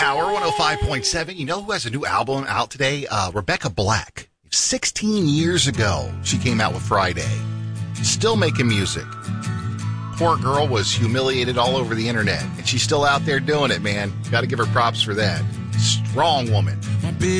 Hour, 105.7. You know who has a new album out today? Rebecca Black. 16 years ago, she came out with Friday. Still making music. Poor girl was humiliated all over the internet, and she's still out there doing it, man. Got to give her props for that. Strong woman.